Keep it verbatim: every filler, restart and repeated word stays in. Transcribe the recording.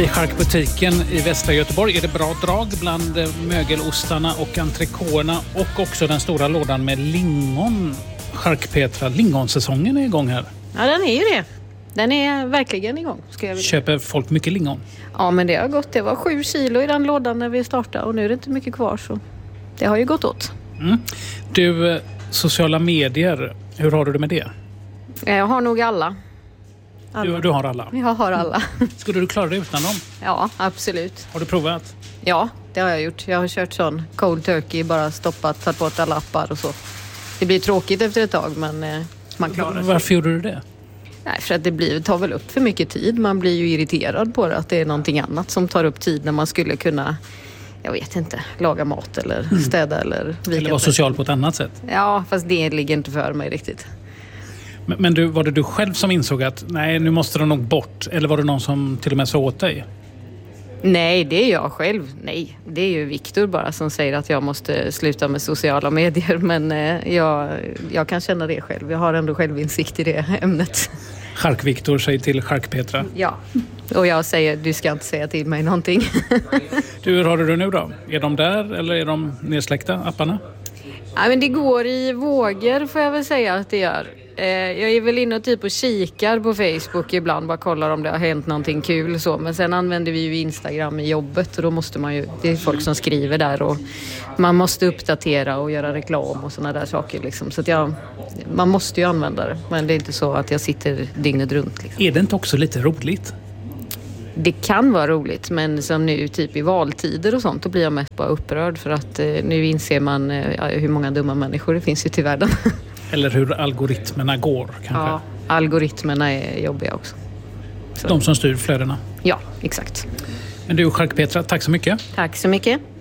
I charkbutiken i västra Göteborg är det bra drag bland mögelostarna och entrecôterna och också den stora lådan med lingon. Charkpetra, lingonsäsongen är igång här. Ja, den är ju det. Den är verkligen igång. Ska jag vilja. Köper folk mycket lingon? Ja, men det har gått. Det var sju kilo i den lådan när vi startade och nu är det inte mycket kvar, så det har ju gått åt. Mm. Du, sociala medier, hur har du det med det? Jag har nog alla. alla. Du, du har alla? Jag har alla. Skulle du klara det utan dem? Ja, absolut. Har du provat? Ja, det har jag gjort. Jag har kört sån cold turkey, bara stoppat, tagit bort alla appar och så. Det blir tråkigt efter ett tag, men eh, man klarar sig. Varför gjorde du det? Nej, för att det blir, tar väl upp för mycket tid. Man blir ju irriterad på det, att det är någonting annat som tar upp tid när man skulle kunna, jag vet inte, laga mat eller mm. städa eller vika. Eller vara social på ett annat sätt. Ja, fast det ligger inte för mig riktigt. Men, men du, var det du själv som insåg att nej, nu måste de nog bort? Eller var det någon som till och med sa åt dig? Nej, det är jag själv. Nej, det är ju Viktor bara som säger att jag måste sluta med sociala medier. Men eh, jag, jag kan känna det själv. Jag har ändå självinsikt i det ämnet. Chark-Viktor säger till Chark-Petra. Ja, och jag säger du ska inte säga till mig någonting. Du, hur har du det nu då? Är de där eller är de nedsläckta, apparna? Ja, men det går i vågor får jag väl säga att det gör. Eh, jag är väl inne och typ och kikar på Facebook ibland, bara kollar om det har hänt någonting kul så. Men sen använder vi ju Instagram i jobbet och då måste man ju, det är folk som skriver där och man måste uppdatera och göra reklam och sådana där saker liksom. Så att jag, man måste ju använda det, men det är inte så att jag sitter dygnet runt liksom. Är det inte också lite roligt? Det kan vara roligt, men som nu typ i valtider och sånt, då blir jag mest bara upprörd för att eh, nu inser man eh, hur många dumma människor det finns ute i världen. Eller hur algoritmerna går kanske. Ja, algoritmerna är jobbiga också. Så. De som styr flödena. Ja, exakt. Men du, Chark-Petra, tack så mycket. Tack så mycket.